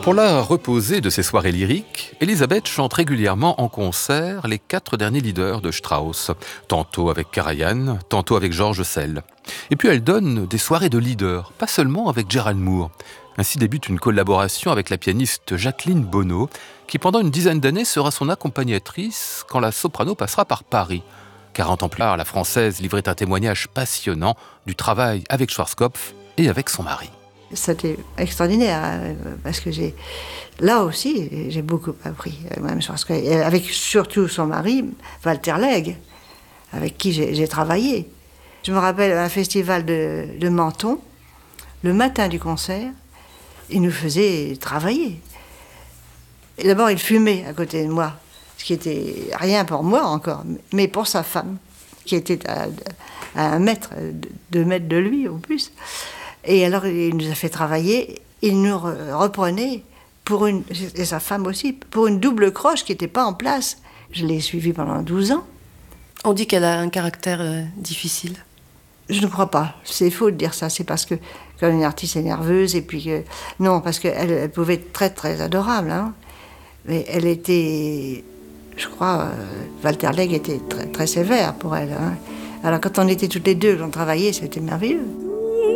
Pour la reposer de ses soirées lyriques, Elisabeth chante régulièrement en concert les 4 derniers leaders de Strauss, tantôt avec Karajan, tantôt avec George Sell. Et puis elle donne des soirées de leaders, pas seulement avec Gerald Moore. Ainsi débute une collaboration avec la pianiste Jacqueline Bonneau, qui pendant une dizaine d'années sera son accompagnatrice quand la soprano passera par Paris. 40 ans plus tard, la Française livrait un témoignage passionnant du travail avec Schwarzkopf et avec son mari. C'était extraordinaire, parce que là aussi, j'ai beaucoup appris, même Schwarzkopf, avec surtout son mari, Walter Legge, avec qui j'ai travaillé. Je me rappelle un festival de Menton, le matin du concert, il nous faisait travailler. Et d'abord, il fumait à côté de moi, ce qui était rien pour moi encore, mais pour sa femme, qui était à 1 mètre, 2 mètres de lui au plus. Et alors, il nous a fait travailler, il nous reprenait, et sa femme aussi, pour une double croche qui n'était pas en place. Je l'ai suivie pendant 12 ans. On dit qu'elle a un caractère difficile. Je ne crois pas. C'est faux de dire ça. C'est parce que quand une artiste est nerveuse, et puis non, parce qu'elle pouvait être très, très adorable. Hein. Mais elle était, je crois, Walter Legge était très, très sévère pour elle. Hein. Alors quand on était toutes les deux, on travaillait, c'était merveilleux.